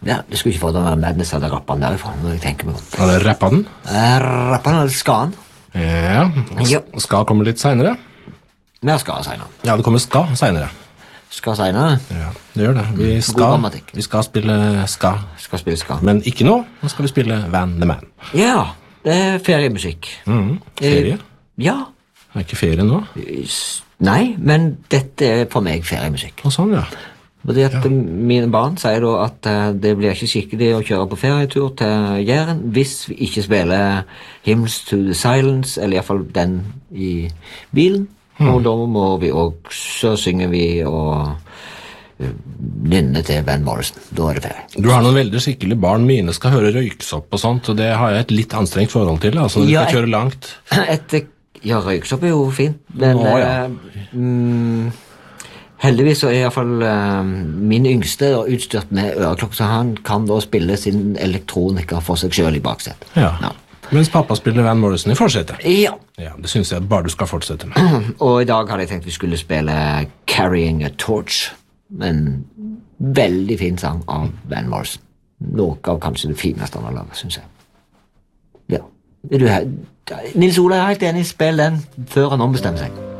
Ja, det skulle ikke få den Madness eller rappen derifra, når jeg tenker meg om. Eller rappa den? Rappen eller skaen? Ja, Ja. ska kommer litt senere. Mer ska senere. Ja, det kommer ska senere. Ska senere. Ja, det gjør det. God grammatikk. Vi skal spille ska. Skal spille ska. Men ikke nå, nå skal vi spille Van the Man. Ja, det er feriemusikk. Ferie? Ja. Er ikke ferie nå? Nei, men dette er for meg feriemusikk. Og sånn, ja. Fordi at mine barn sier da at det blir ikke skikkelig å kjøre på ferietur til Jæren hvis vi ikke spiller Hymns to the Silence, eller i hvert fall den i bilen. Og da må vi også synger vi og nynne til Van Morrison. Da er det ferie. Du har noen veldig skikkelige barn. Mine skal høre røyksopp og sånt, og det har jeg et litt anstrengt forhold til, altså når du skal kjøre langt. Ja, røyksopp er jo fint, men heldigvis så er i hvert fall min yngste utstyrt med øreklokke, så han kan da spille sin elektronika for seg selv i baksetet. Ja. Mens pappa spiller Van Morrison i forsetet. Ja. Ja, det synes jeg bare du skal fortsette med. Og i dag hadde jeg tenkt vi skulle spille Carrying a Torch, en veldig fin sang av Van Morrison. Noe av kanskje det fineste han har laget, synes jeg. Ja. Er du her? Nils Ola er helt enig, spill den før han ombestemmer seg.